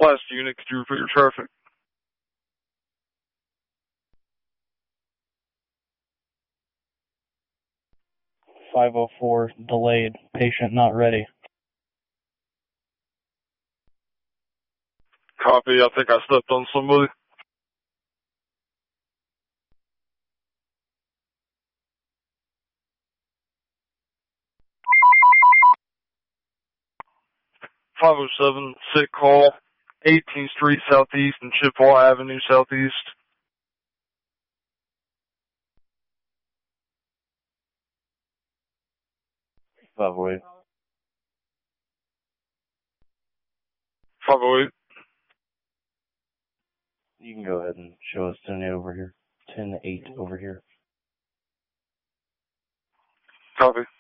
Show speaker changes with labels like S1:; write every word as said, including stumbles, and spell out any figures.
S1: Last unit, could you repeat your traffic?
S2: five oh four, delayed. Patient not ready.
S1: Copy, I think I stepped on somebody. five oh seven, sick call, eighteenth Street Southeast and Chippewa Avenue Southeast.
S2: five oh eight.
S1: five oh eight.
S2: You can go ahead and show us ten eight over here. ten eight over here.
S1: Copy.